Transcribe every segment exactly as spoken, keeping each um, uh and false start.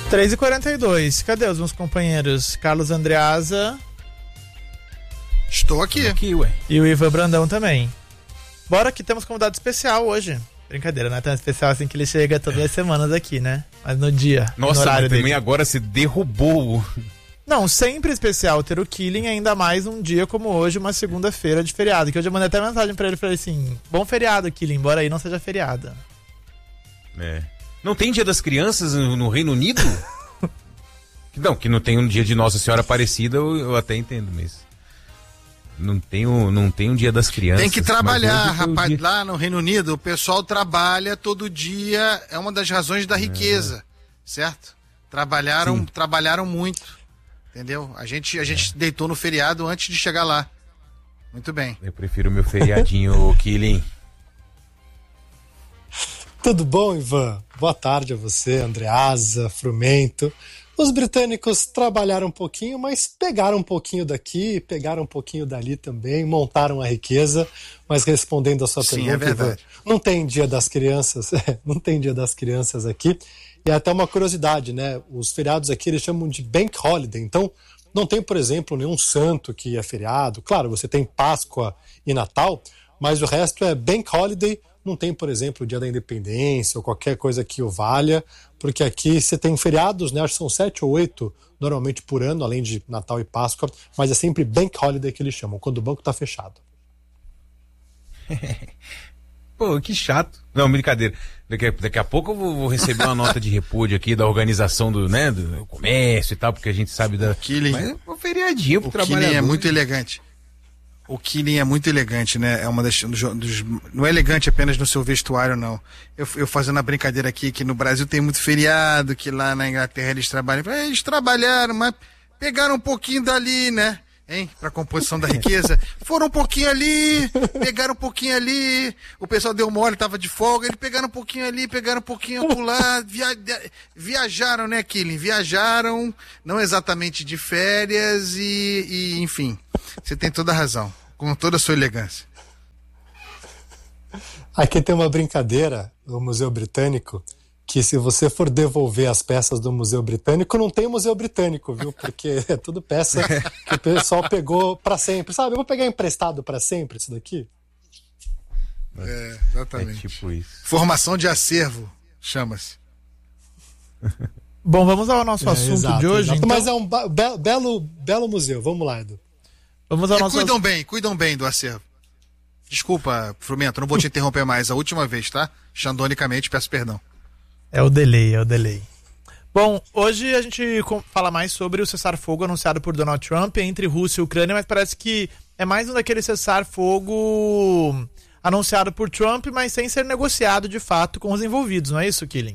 três e quarenta e dois, cadê os meus companheiros? Carlos Andreasa. Estou aqui. Estou aqui, ué. E o Ivan Brandão também. Bora que temos convidado especial hoje. Brincadeira, não é tão especial assim que ele chega todas as semanas aqui, né? Mas no dia, Nossa, no horário mas também dele. Agora se derrubou. Não, sempre especial ter o Killing, ainda mais um dia como hoje, uma segunda-feira de feriado. Que hoje eu mandei até mensagem pra ele e falei assim: bom feriado, Killing, embora aí não seja feriado. É. Não tem Dia das Crianças no, no Reino Unido? Não, que não tem um dia de Nossa Senhora Aparecida, eu, eu até entendo, mas não tem, um, não tem um Dia das Crianças. Tem que trabalhar, rapaz. Dia... Lá no Reino Unido, o pessoal trabalha todo dia, é uma das razões da riqueza, é. certo? Trabalharam, trabalharam muito. Entendeu? A gente, a gente é. deitou no feriado antes de chegar lá. Muito bem. Eu prefiro o meu feriadinho, Killing. Tudo bom, Ivan? Boa tarde a você, Andreasa, Frumento. Os britânicos trabalharam um pouquinho, mas pegaram um pouquinho daqui, pegaram um pouquinho dali também, montaram a riqueza. Mas respondendo a sua Sim, pergunta, é verdade. Ivan, não tem Dia das Crianças, não tem Dia das Crianças aqui. E até uma curiosidade, né? Os feriados aqui eles chamam de Bank Holiday. Então, não tem, por exemplo, nenhum santo que é feriado. Claro, você tem Páscoa e Natal, mas o resto é Bank Holiday. Não tem, por exemplo, o Dia da Independência ou qualquer coisa que o valha, porque aqui você tem feriados, né? Acho que são sete ou oito normalmente por ano, além de Natal e Páscoa, mas é sempre Bank Holiday que eles chamam, quando o banco está fechado. Pô, que chato. Não, brincadeira. Daqui a, daqui a pouco eu vou, vou receber uma nota de repúdio aqui da organização do, né, do comércio e tal, porque a gente sabe da... O Killing, mas é um feriadinho pro trabalhador. O Killing é muito elegante. O Killing é muito elegante, né? É uma das... Dos, dos, não é elegante apenas no seu vestuário, não. Eu, eu fazendo a brincadeira aqui, que no Brasil tem muito feriado, que lá na Inglaterra eles trabalham. Eles trabalharam, mas pegaram um pouquinho dali, né? Hein? Pra composição da riqueza. Foram um pouquinho ali, pegaram um pouquinho ali, o pessoal deu mole, tava de folga, eles pegaram um pouquinho ali, pegaram um pouquinho lá, via... viajaram, né, Killing? Viajaram, não exatamente de férias e, e, enfim, você tem toda a razão, com toda a sua elegância. Aqui tem uma brincadeira no Museu Britânico, que se você for devolver as peças do Museu Britânico, não tem Museu Britânico, viu? Porque é tudo peça que o pessoal pegou para sempre. Sabe, eu vou pegar emprestado para sempre isso daqui? É, exatamente. É tipo isso. Formação de acervo, chama-se. Bom, vamos ao nosso é, assunto exato, de hoje. Então... Então... Mas é um be- belo, belo museu. Vamos lá, Edu. Vamos ao e nosso cuidam ass... bem, cuidam bem do acervo. Desculpa, Frumento, não vou te interromper mais a última vez, tá? Xandonicamente, peço perdão. É o delay, é o delay. Bom, hoje a gente fala mais sobre o cessar-fogo anunciado por Donald Trump entre Rússia e Ucrânia, mas parece que é mais um daquele cessar-fogo anunciado por Trump, mas sem ser negociado de fato com os envolvidos, não é isso, Killing?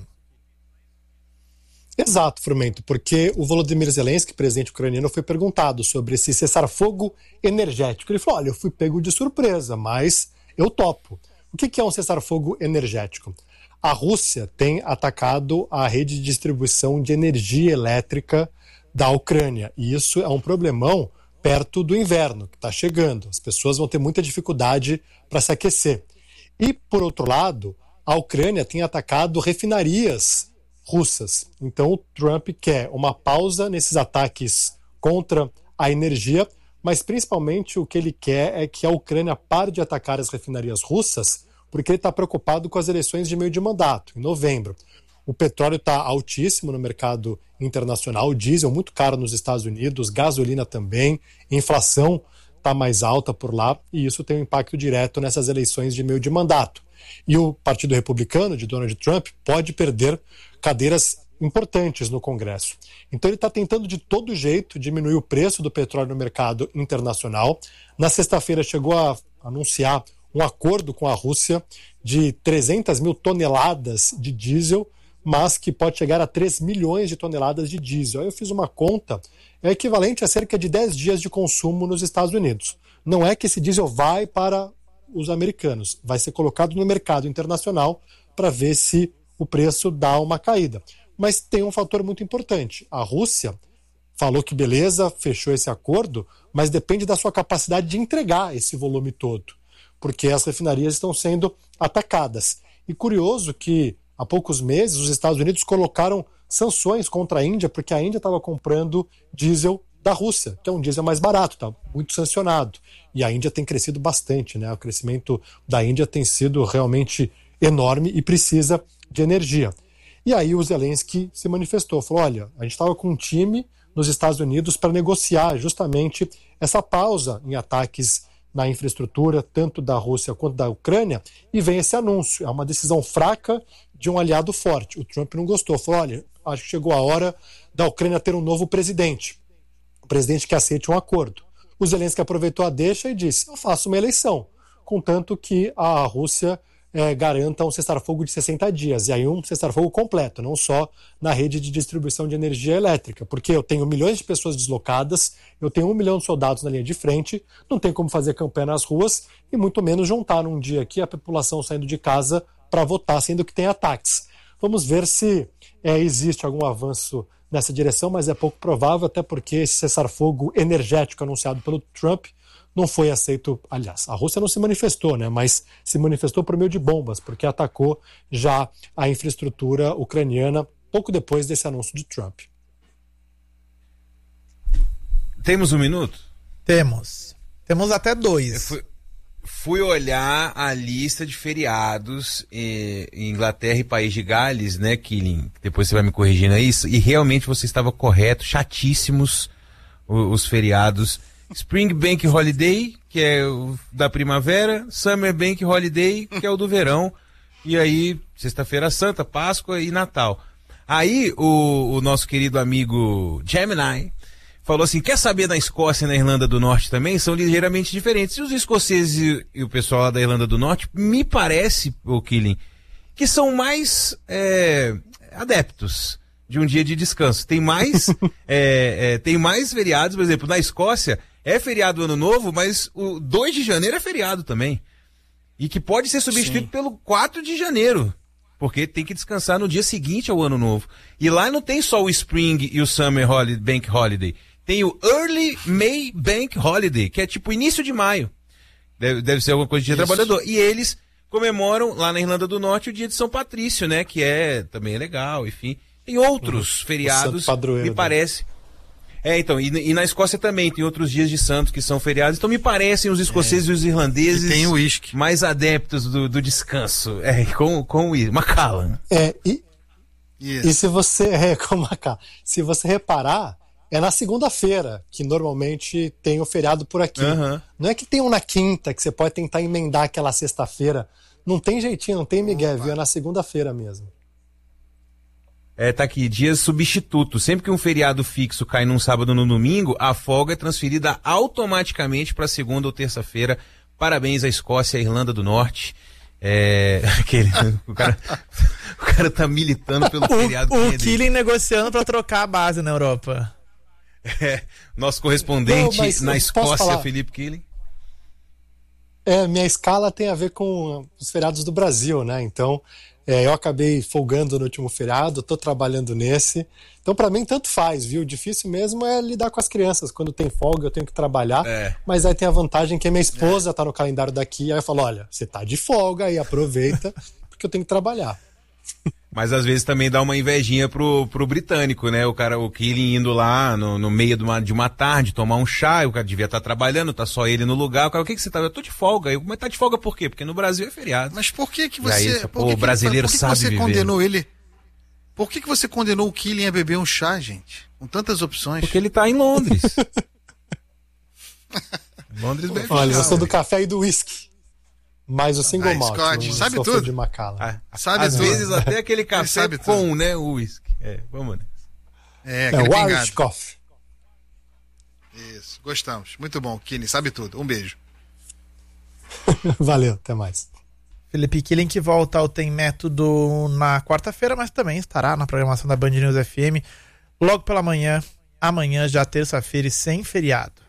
Exato, Frumento, porque o Volodymyr Zelensky, presidente ucraniano, foi perguntado sobre esse cessar-fogo energético. Ele falou, olha, eu fui pego de surpresa, mas eu topo. O que é um cessar-fogo energético? A Rússia tem atacado a rede de distribuição de energia elétrica da Ucrânia. E isso é um problemão perto do inverno, que está chegando. As pessoas vão ter muita dificuldade para se aquecer. E, por outro lado, a Ucrânia tem atacado refinarias russas. Então, o Trump quer uma pausa nesses ataques contra a energia, mas, principalmente, o que ele quer é que a Ucrânia pare de atacar as refinarias russas, porque ele está preocupado com as eleições de meio de mandato, em novembro. O petróleo está altíssimo no mercado internacional, o diesel muito caro nos Estados Unidos, gasolina também, inflação está mais alta por lá, e isso tem um impacto direto nessas eleições de meio de mandato. E o Partido Republicano de Donald Trump pode perder cadeiras importantes no Congresso. Então ele está tentando de todo jeito diminuir o preço do petróleo no mercado internacional. Na sexta-feira chegou a anunciar um acordo com a Rússia de trezentas mil toneladas de diesel, mas que pode chegar a três milhões de toneladas de diesel. Aí eu fiz uma conta, é equivalente a cerca de dez dias de consumo nos Estados Unidos. Não é que esse diesel vai para os americanos, vai ser colocado no mercado internacional para ver se o preço dá uma caída. Mas tem um fator muito importante. A Rússia falou que beleza, fechou esse acordo, mas depende da sua capacidade de entregar esse volume todo, porque as refinarias estão sendo atacadas. E curioso que há poucos meses os Estados Unidos colocaram sanções contra a Índia, porque a Índia estava comprando diesel da Rússia, que é um diesel mais barato, tá muito sancionado. E a Índia tem crescido bastante, né? O crescimento da Índia tem sido realmente enorme e precisa de energia. E aí o Zelensky se manifestou, falou, olha, a gente estava com um time nos Estados Unidos para negociar justamente essa pausa em ataques na infraestrutura, tanto da Rússia quanto da Ucrânia, e vem esse anúncio. É uma decisão fraca de um aliado forte. O Trump não gostou, falou, olha, acho que chegou a hora da Ucrânia ter um novo presidente, um presidente que aceite um acordo. O Zelensky aproveitou a deixa e disse, eu faço uma eleição, contanto que a Rússia é, garanta um cessar-fogo de sessenta dias, e aí um cessar-fogo completo, não só na rede de distribuição de energia elétrica, porque eu tenho milhões de pessoas deslocadas, eu tenho um milhão de soldados na linha de frente, não tem como fazer campanha nas ruas, e muito menos juntar num dia aqui a população saindo de casa para votar, sendo que tem ataques. Vamos ver se é, existe algum avanço nessa direção, mas é pouco provável, até porque esse cessar-fogo energético anunciado pelo Trump não foi aceito. Aliás, a Rússia não se manifestou, né, mas se manifestou por meio de bombas, porque atacou já a infraestrutura ucraniana pouco depois desse anúncio de Trump. Temos um minuto? Temos. Temos até dois. Eu fui, fui olhar a lista de feriados em, em Inglaterra e País de Gales, né, Killing? Depois você vai me corrigindo aí, e realmente você estava correto, chatíssimos os, os feriados. Spring Bank Holiday, que é o da primavera, Summer Bank Holiday, que é o do verão, e aí Sexta-feira Santa, Páscoa e Natal. Aí o, o nosso querido amigo Gemini falou assim, quer saber na Escócia e na Irlanda do Norte também? São ligeiramente diferentes. E os escoceses e, e o pessoal lá da Irlanda do Norte, me parece, o Killing, que são mais é, adeptos de um dia de descanso. Tem mais, é, é, tem mais feriados, por exemplo, na Escócia é feriado Ano Novo, mas o dois de janeiro é feriado também. E que pode ser substituído Sim. pelo quatro de janeiro. Porque tem que descansar no dia seguinte ao Ano Novo. E lá não tem só o Spring e o Summer Holiday, Bank Holiday. Tem o Early May Bank Holiday, que é tipo início de maio. Deve, deve ser alguma coisa de dia Isso. trabalhador. E eles comemoram lá na Irlanda do Norte o dia de São Patrício, né? Que é também é legal, enfim. Tem outros uhum. feriados, me parece. É, então, e, e na Escócia também tem outros dias de santos que são feriados. Então me parecem os escoceses é. e os irlandeses e tem o whisky. mais adeptos do, do descanso. É, com, com o whisky. Macallan. É, e, yes. e se você... É, com Macallan. Se você reparar, é na segunda-feira que normalmente tem o feriado por aqui. Uhum. Não é que tem um na quinta, que você pode tentar emendar aquela sexta-feira. Não tem jeitinho, não tem migué, viu? É na segunda-feira mesmo. É, tá aqui, dias substitutos. Sempre que um feriado fixo cai num sábado ou no domingo, a folga é transferida automaticamente para segunda ou terça-feira. Parabéns à Escócia e à Irlanda do Norte. É, aquele, o, cara, o cara tá militando pelo feriado. O, o Killing negociando para trocar a base na Europa. É, nosso correspondente Não, na Escócia, Felipe Killing. É, minha escala tem a ver com os feriados do Brasil, né? Então... É, eu acabei folgando no último feriado, estou trabalhando nesse. Então, para mim, tanto faz, viu? Difícil mesmo é lidar com as crianças. Quando tem folga, eu tenho que trabalhar. É. Mas aí tem a vantagem que a minha esposa está é. no calendário daqui. Aí eu falo, olha, você tá de folga aí, aproveita, porque eu tenho que trabalhar. Mas às vezes também dá uma invejinha pro, pro britânico, né? O cara, o Killing indo lá no, no meio de uma, de uma tarde, tomar um chá, o cara devia estar tá trabalhando, tá só ele no lugar. O cara, o que que você tá? Eu tô de folga. Eu, mas tá de folga por quê? Porque no Brasil é feriado. Mas por que que você... Isso, por pô, que o brasileiro por que sabe que você viver. condenou ele? Por que que você condenou o Killing a beber um chá, gente? Com tantas opções. Porque ele tá em Londres. Londres bebe chá. Olha, eu sou do café e do whisky. Mas o single ah, malt, Scott, eu sabe sou tudo. de Macallan. Ah, sabe às tudo. vezes até aquele café com, tudo. né, o whisky. É, vamos né? É, aquele é, o Irish Coffee. Isso, gostamos. Muito bom, Killing, sabe tudo. Um beijo. Valeu, até mais. Felipe Killing que volta ao Tem Método na quarta-feira, mas também estará na programação da Band News F M logo pela manhã, amanhã já terça-feira e sem feriado.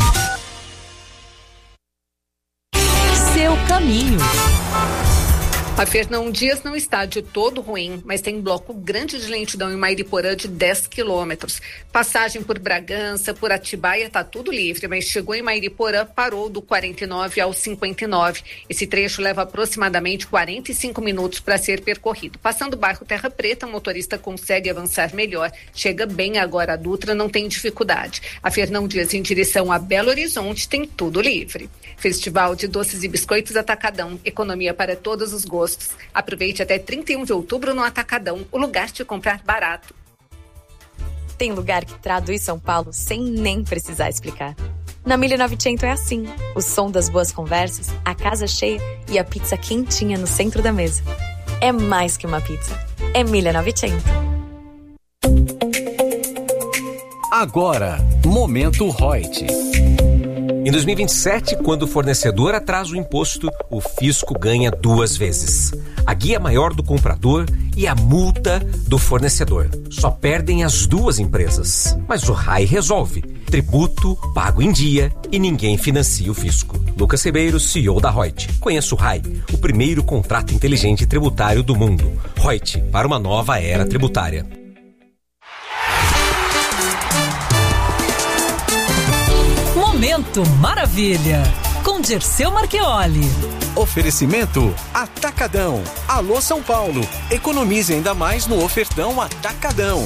Seu caminho. A Fernão Dias não está de todo ruim, mas tem bloco grande de lentidão em Mairiporã de dez quilômetros. Passagem por Bragança, por Atibaia, está tudo livre, mas chegou em Mairiporã, parou do quarenta e nove ao cinquenta e nove. Esse trecho leva aproximadamente quarenta e cinco minutos para ser percorrido. Passando o bairro Terra Preta, o motorista consegue avançar melhor. Chega bem agora a Dutra, não tem dificuldade. A Fernão Dias em direção a Belo Horizonte tem tudo livre. Festival de Doces e Biscoitos Atacadão, economia para todos os gostos. Aproveite até trinta e um de outubro no Atacadão, o lugar de comprar barato. Tem lugar que traduz São Paulo sem nem precisar explicar. Na mil novecentos é assim, o som das boas conversas, a casa cheia e a pizza quentinha no centro da mesa. É mais que uma pizza, é mil novecentos. Agora, Momento Reut. Em dois mil e vinte e sete, quando o fornecedor atrasa o imposto, o fisco ganha duas vezes. A guia maior do comprador e a multa do fornecedor. Só perdem as duas empresas. Mas o R A I resolve. Tributo, pago em dia e ninguém financia o fisco. Lucas Ribeiro, C E O da Reut. Conheça o R A I, o primeiro contrato inteligente tributário do mundo. Reut, para uma nova era tributária. Momento Maravilha, com Dirceu Marchioli. Oferecimento Atacadão. Alô São Paulo, economize ainda mais no ofertão Atacadão.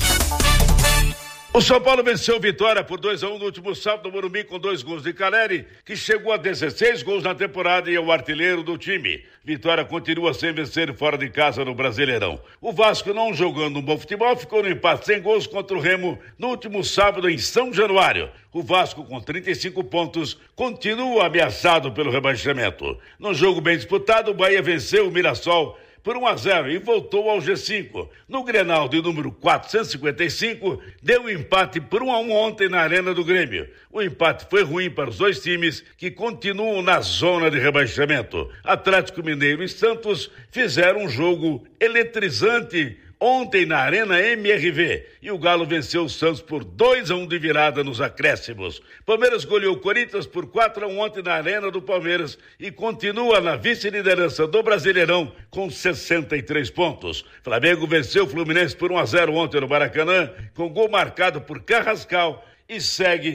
O São Paulo venceu Vitória por dois a um no último sábado no Morumbi com dois gols de Caleri, que chegou a dezesseis gols na temporada e é o artilheiro do time. Vitória continua sem vencer fora de casa no Brasileirão. O Vasco, não jogando um bom futebol, ficou no empate sem gols contra o Remo no último sábado em São Januário. O Vasco, com trinta e cinco pontos, continua ameaçado pelo rebaixamento. No jogo bem disputado, o Bahia venceu o Mirassol por um a zero e voltou ao G cinco. No Grenal de número quatrocentos e cinquenta e cinco, deu empate por um a um ontem na Arena do Grêmio. O empate foi ruim para os dois times que continuam na zona de rebaixamento. Atlético Mineiro e Santos fizeram um jogo eletrizante ontem na Arena M R V, e o Galo venceu o Santos por dois a um de virada nos acréscimos. Palmeiras goleou o Corinthians por quatro a um ontem na Arena do Palmeiras e continua na vice-liderança do Brasileirão com sessenta e três pontos. Flamengo venceu o Fluminense por um a zero ontem no Maracanã, com gol marcado por Carrascal, e segue